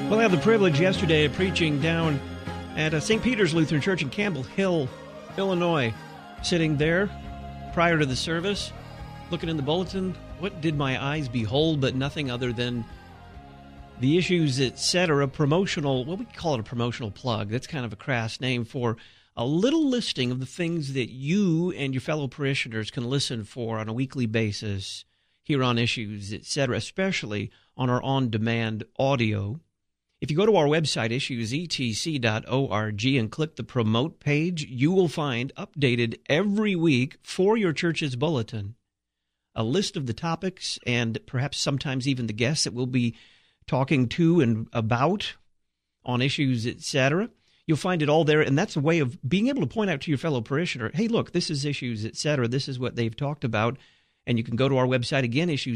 Well, I had the privilege yesterday of preaching down at St. Peter's Lutheran Church in Campbell Hill, Illinois. Sitting there prior to the service, looking in the bulletin, what did my eyes behold but nothing other than the issues, etc., promotional, well, we call it a promotional plug. That's kind of a crass name for a little listing of the things that you and your fellow parishioners can listen for on a weekly basis here on Issues, etc., especially on our on-demand audio. If you go to our website, issuesetc.org, and click the Promote page, you will find updated every week for your church's bulletin a list of the topics and perhaps sometimes even the guests that we'll be talking to and about on Issues, etc. You'll find it all there, and that's a way of being able to point out to your fellow parishioner, hey, look, this is Issues, etc., this is what they've talked about, and you can go to our website again,